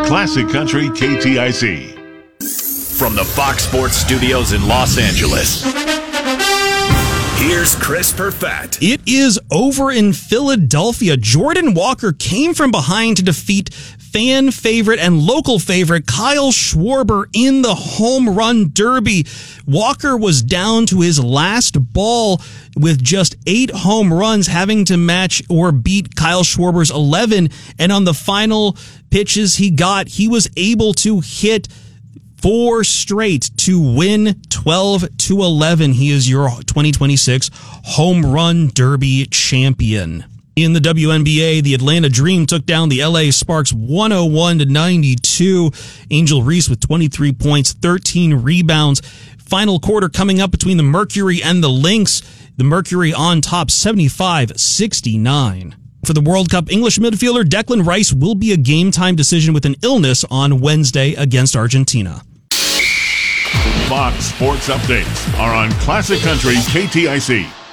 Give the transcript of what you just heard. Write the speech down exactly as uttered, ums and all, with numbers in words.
Classic Country K T I C. From the Fox Sports Studios in Los Angeles, here's Chris Perfett. It is over in Philadelphia. Jordan Walker came from behind to defeat fan favorite and local favorite Kyle Schwarber in the home run derby. Walker was down to his last ball with just eight home runs, having to match or beat Kyle Schwarber's eleven. And on the final pitches he got, he was able to hit four straight to win twelve to eleven. He is your twenty twenty-six Home Run Derby champion. In the W N B A, the Atlanta Dream took down the L A Sparks one oh one to ninety-two. Angel Reese with twenty-three points, thirteen rebounds. Final quarter coming up between the Mercury and the Lynx. The Mercury on top seventy-five sixty-nine. For the World Cup, English midfielder Declan Rice will be a game-time decision with an illness on Wednesday against Argentina. Fox Sports Updates are on Classic Country K T I C.